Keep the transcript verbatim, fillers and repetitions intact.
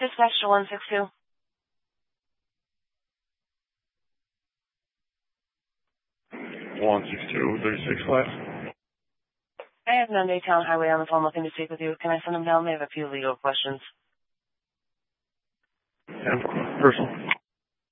Dispatch to one six two. one six two, thirty-six class. I have Monday Town Highway on the phone looking to speak with you. Can I send them down? They have a few legal questions. Yeah, personal.